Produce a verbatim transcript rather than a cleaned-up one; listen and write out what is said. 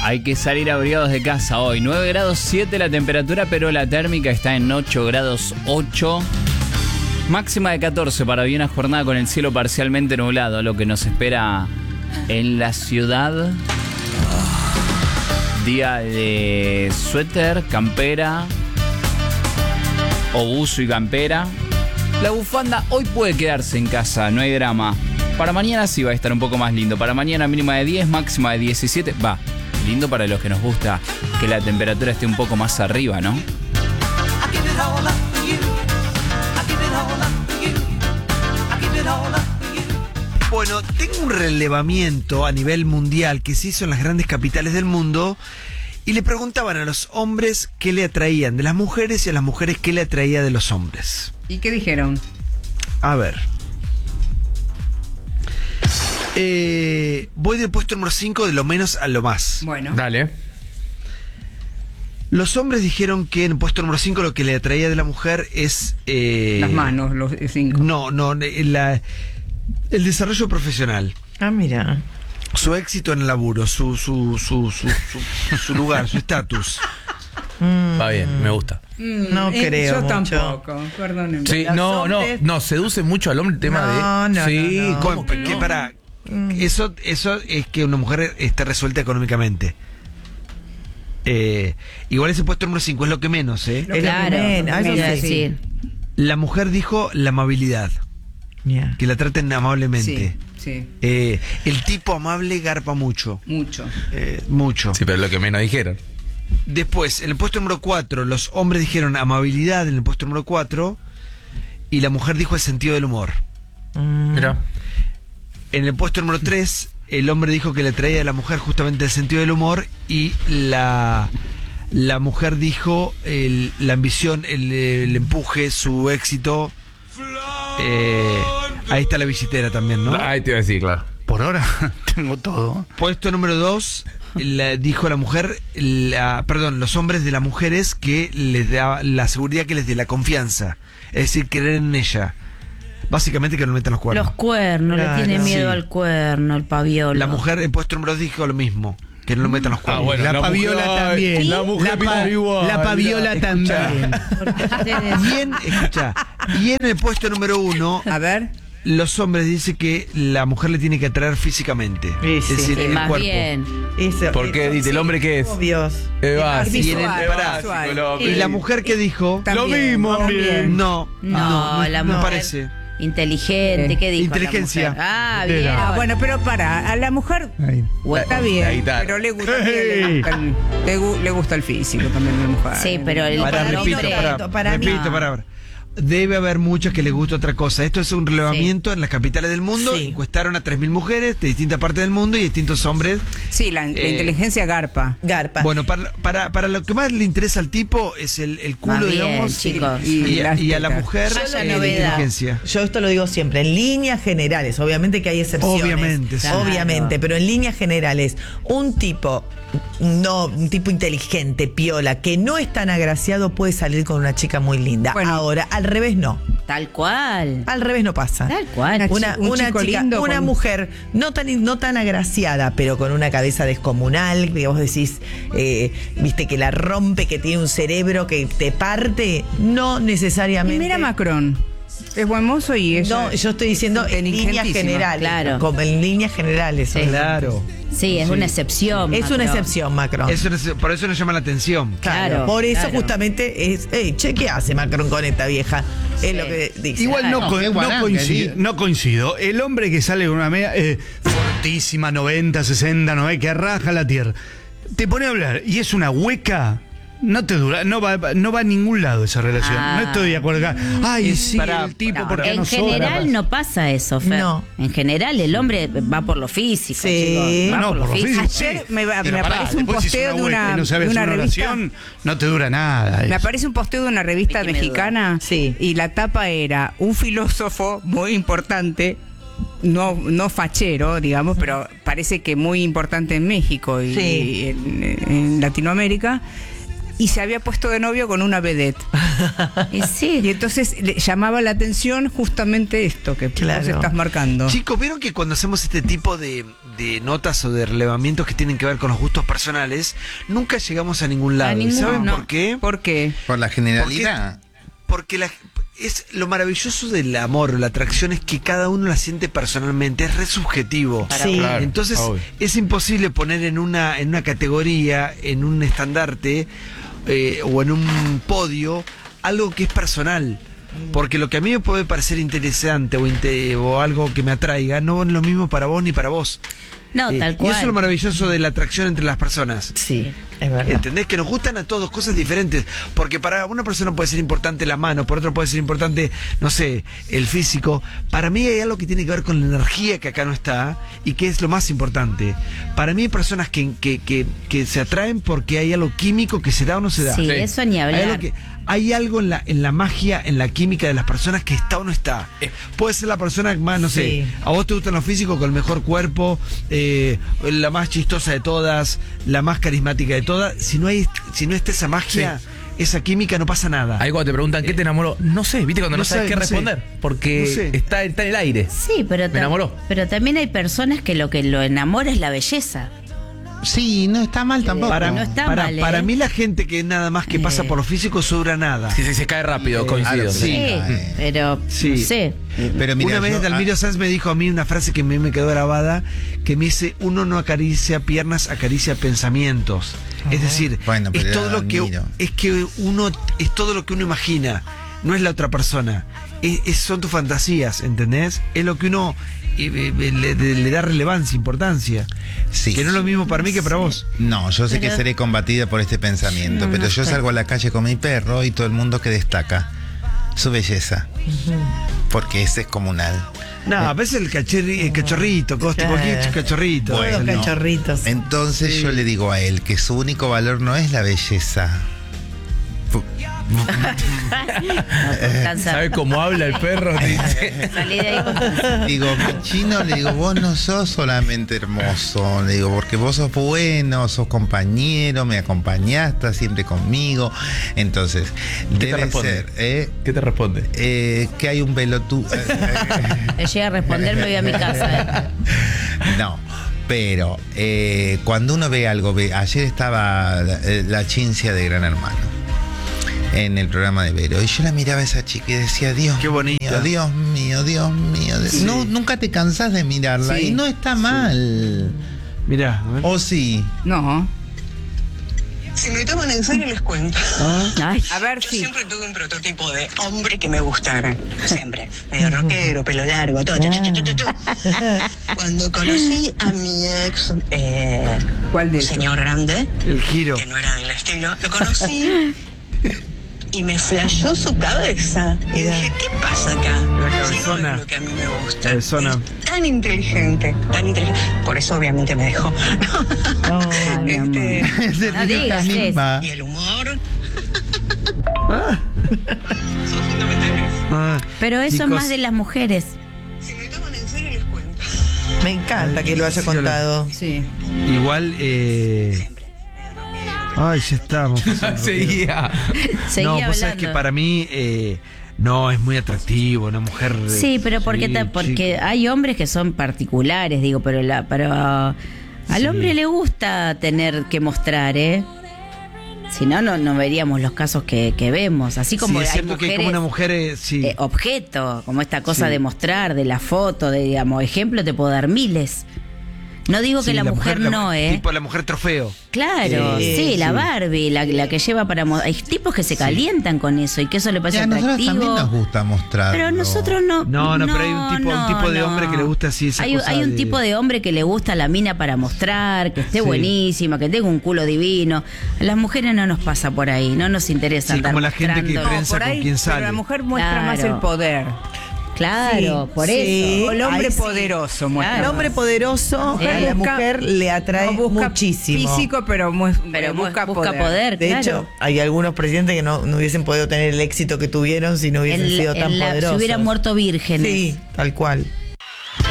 Hay que salir abrigados de casa hoy. nueve grados siete la temperatura, pero la térmica está en ocho grados ocho. Máxima de catorce para hoy, una jornada con el cielo parcialmente nublado, lo que nos espera en la ciudad. Día de suéter, campera o buzo y campera. La bufanda hoy puede quedarse en casa, no hay drama. Para mañana sí va a estar un poco más lindo. Para mañana mínima de diez, máxima de diecisiete. Va, lindo para los que nos gusta que la temperatura esté un poco más arriba, ¿no? Bueno, tengo un relevamiento a nivel mundial que se hizo en las grandes capitales del mundo y le preguntaban a los hombres qué le atraían de las mujeres y a las mujeres qué le atraía de los hombres. ¿Y qué dijeron? A ver. Eh, voy del puesto número cinco de lo menos a lo más. Bueno. Dale. Los hombres dijeron que en el puesto número cinco lo que le atraía de la mujer es... Eh, Las manos, los cinco. No, no, la, el desarrollo profesional. Ah, mira. Su éxito en el laburo, su, su, su, su, su, su lugar, su estatus. Mm. Va bien, me gusta. No Eh, creo Yo mucho. tampoco, perdónenme. Sí, Los no, hombres- no, no, seduce mucho al hombre el tema No, de. no, sí, no, no. ¿cómo que Que no? para, eso, eso es que una mujer esté resuelta económicamente. Eh, igual ese puesto número cinco es lo que menos, ¿eh? Es lo que Claro, menos, lo que eso iba a sí. decir. La mujer dijo la amabilidad, Yeah. que la traten amablemente. Sí, sí, Eh, el tipo amable garpa mucho, mucho. eh, mucho. Sí, pero lo que menos dijeron. Después, en el puesto número cuatro, los hombres dijeron amabilidad en el puesto número cuatro y la mujer dijo el sentido del humor. Mm. Mira. En el puesto número tres, el hombre dijo que le traía a la mujer justamente el sentido del humor y la, la mujer dijo el- la ambición, el, el empuje, su éxito. Eh, ahí está la visitera también, ¿no? Ahí te iba a decir, claro. Por ahora tengo todo. Puesto número dos, la, dijo la mujer, la, perdón, los hombres de las mujeres que les da la seguridad que les dé la confianza. Es decir, creer en ella. Básicamente que no metan los cuernos. Los cuernos, Claro. le tiene miedo Sí. al cuerno, el paviolo. La mujer en puesto número dos dijo lo mismo, que no lo metan los cuernos. Ah, bueno, la, la paviola mujer- también. la mujer pa- piensa igual, la paviola mirá, también. Porque ustedes- Y en, escucha, y en el puesto número uno, A ver. los hombres dicen que la mujer le tiene que atraer físicamente. Sí, es sí. decir, Sí, el más cuerpo. bien. Eso, ¿Por qué, eso, Dite? ¿El hombre qué es? Obvios. Eh, va, Es sí. Y en el- visual, pará, visual. el hombre. Y la mujer que dijo, También, Lo mismo, también. no, No, no, la no mujer parece. inteligente, ¿qué dijo? Inteligencia. la mujer? Ah, Era. bien. Ah, bueno, pero para, a la mujer Ahí. Bueno, está La bien, guitarra. pero le gusta, le gusta el, le gu- le gusta el físico también a la mujer. Sí, pero el Pará, para mí repito, no pará, tanto, para mí repito, no. pará, pará. Debe haber muchos que les gusta otra cosa. Esto es un relevamiento en las capitales del mundo. Sí. Encuestaron a tres mil mujeres de distintas partes del mundo y distintos hombres. Sí, la, la Eh, inteligencia garpa. Garpa. Bueno, para, para, para lo que más le interesa al tipo es el, el culo, Más bien, digamos, chicos. y, y- Las y a la tetas. mujer Vaya eh, la novedad. inteligencia. Yo esto lo digo siempre, en líneas generales, obviamente que hay excepciones. Obviamente, sí. Obviamente, pero en líneas generales, un tipo, no, un tipo inteligente, piola, que no es tan agraciado puede salir con una chica muy linda. Bueno. Ahora, al revés no. Tal cual. Al revés no pasa. Tal cual. Una, Un una chico chica, lindo una con- mujer no tan no tan agraciada, pero con una cabeza descomunal, que vos decís, eh, viste, que la rompe, que tiene un cerebro que te parte, no Y necesariamente. mira Macron. Es buen mozo y ella. No, yo estoy diciendo en líneas inteligentísima. generales. Claro. Como en líneas generales. Sí. Claro. Sí, es una excepción. Es una Macron. excepción, Macron. Eso no se- por eso nos llama la atención. Claro, Por eso claro. justamente es, hey, che, ¿qué hace Macron con esta vieja? Es Sí. lo que dice. Igual no, Claro. co- qué no guaranga, coincido, sí. no coincido. El hombre que sale con una media eh, fortísima, noventa, sesenta, noventa, que arraja la tierra, te pone a hablar y es una hueca. No te dura, no va, no va a ningún lado esa relación. Ah. No estoy de acuerdo acá. Ay, Es sí, para- el tipo, no, porque En no general sobra. no pasa eso, Fer. No. En general el hombre va por lo físico, Sí. chicos. Va No, por lo por lo físico. físico. Ayer sí. me va- Pero me pará, aparece un después si es posteo de hueca una- y no sabes de una una revista. relación, no te dura nada. Me eso. aparece un posteo de una revista Es que me mexicana Sí. y la tapa era un filósofo muy importante, no, no fachero, digamos, pero parece que muy importante en México y Sí. en, en Latinoamérica, y se había puesto de novio con una vedette. Y sí. Y entonces le llamaba la atención justamente esto que Claro. vos estás marcando. Chicos, ¿vieron que cuando hacemos este tipo de, de notas o de relevamientos que tienen que ver con los gustos personales, nunca llegamos a ningún lado? A ¿Y ninguno, saben no. por qué? ¿Por qué? Por la generalidad. Porque la, es lo maravilloso del amor o la atracción es que cada uno la siente personalmente, es re subjetivo. Sí. Claro, Entonces obvio. es imposible poner en una, en una categoría, en un estandarte eh, o en un podio algo que es personal. Porque lo que a mí me puede parecer interesante o, inte- o algo que me atraiga no es lo mismo para vos ni para vos. No, Eh, tal y cual. eso es lo maravilloso de la atracción entre las personas. Sí, es verdad. ¿Entendés? Que nos gustan a todos cosas diferentes. Porque para una persona puede ser importante la mano, por otra puede ser importante, no sé, el físico. Para mí hay algo que tiene que ver con la energía que acá no está y que es lo más importante. Para mí hay personas que, que, que, que se atraen porque hay algo químico que se da o no se da. Sí, Sí. eso ni Hay algo, hablar. que, hay algo en la, en la magia, en la química de las personas que está o no está. Puede ser la persona más, no sé, Sí. a vos te gustan los físicos con el mejor cuerpo, eh, la más chistosa de todas, la más carismática de todas. Si no hay, si no está esa magia, esa química, no pasa nada. Ahí cuando te preguntan qué te enamoró, no sé, viste cuando no, No sabes sé, qué no sé. responder. Porque No sé. está, está en el aire. Sí, pero, Me ta- enamoró. pero también hay personas que lo que lo enamora es la belleza. Sí, no está mal tampoco. Para, no está para, mal, ¿eh? para mí la gente que nada más que pasa Eh. por lo físico sobra nada. Sí, sí, se cae rápido, coincido. sí. Sí, eh. pero Sí. no sé. Pero mira, una vez yo- Dalmiro ah, Sanz me dijo a mí una frase que a mí me quedó grabada, que me dice, uno no acaricia piernas, acaricia pensamientos. Es decir, Bueno, pero es todo era lo que Dalmiro. es que uno es todo lo que uno imagina, no es la otra persona. Es, es- son tus fantasías, ¿entendés? Es lo que uno eh, eh, le, le- le da relevancia, importancia. sí. Que no es lo mismo para mí que para vos. No, yo sé Pero- que seré combatida por este pensamiento, No, pero no yo sé. salgo a la calle con mi perro y todo el mundo que destaca su belleza. Porque ese es comunal. No, a veces el, cachorri- el cachorrito, costi, Claro. poquito cachorrito. Todos los Bueno. cachorritos. Entonces Sí. yo le digo a él que su único valor no es la belleza. Pu- No, cansa. ¿Sabe cómo habla el perro? Dice. Salí de ahí con- Digo, mi chino, le digo, vos no sos solamente hermoso, le digo, porque vos sos bueno, sos compañero, me acompañás, estás siempre conmigo. Entonces, ¿Qué te debe responde? ser, ¿eh? ¿Qué te responde? Eh, que hay un velotu... Él llega a responder, me voy a mi casa. ¿eh? No, pero eh, cuando uno ve algo, ve, ayer estaba la, eh, la Chincia de Gran Hermano en el programa de Vero, y yo la miraba a esa chica y decía, Dios Qué bonita. mío, Dios mío, Dios mío. Sí. No, nunca te cansás de mirarla Sí. y no está mal. Mirá, a ver. ¿O sí? No. Si me toman en serio les cuento. Ay, A ver Yo si. siempre tuve un prototipo de hombre que me gustara. Siempre. Medio rockero, pelo largo, todo. chu, chu, chu, chu, chu. Cuando conocí a mi ex, eh, ¿Cuál de un ellos? señor grande, El giro. que no era del estilo, lo conocí y me flashó su cabeza. Y dije, ¿qué pasa acá? La Si no cabezona. es lo que a mí me gusta. Cabezona. Es tan inteligente, tan inteligente. Por eso obviamente me dejó. mi amor. Este, no digas eso. misma. y el humor. Son fundamentales. Ah, Pero eso es chicos, más de las mujeres. Si me toman en serio les cuento. Me encanta que lo haya contado. Sí. Igual, eh... Ay, ya estamos. Seguía. Seguía no, vos sabés hablando. que para mí eh, no es muy atractivo una mujer. eh, Sí, pero porque, sí, ta- porque chico. hay hombres que son particulares, digo, pero la, pero al Sí. hombre le gusta tener que mostrar, ¿eh? Si no, no, no veríamos los casos que, que vemos. Así como Sí, es hay cierto mujeres, que como una mujer eh, sí. eh, objeto, como esta cosa Sí. de mostrar, de la foto, de, digamos, ejemplo, te puedo dar miles. No digo que Sí, la, mujer, la- no, ¿eh? Tipo la mujer trofeo. Claro, Sí, sí, la sí. Barbie, la, la que lleva para... mo- Hay tipos que se calientan con eso y que eso le Y parece a nosotros también atractivo. nos gusta mostrar. Pero nosotros no. No, no, pero hay un tipo- un tipo de no. hombre que le gusta así esa hay, cosa hay un de- tipo de hombre que le gusta la mina para mostrar, que esté Sí. buenísima, que tenga un culo divino. A las mujeres no nos pasa por ahí, no nos interesa Sí, andar como la gente que mostrando. prensa Por ahí, con quién sale. pero la mujer muestra Claro. más el poder. Claro, Sí, por sí. eso. O el hombre Ahí sí. poderoso muestra. El Claro. hombre poderoso mujer a la busca- mujer le atrae No busca muchísimo. físico, pero, mu- Pero eh, busca, busca poder. poder, De claro. hecho, hay algunos presidentes que no, no hubiesen podido tener el éxito que tuvieron si no hubiesen En la- sido tan en la- poderosos. si hubieran muerto vírgenes. Sí, tal cual.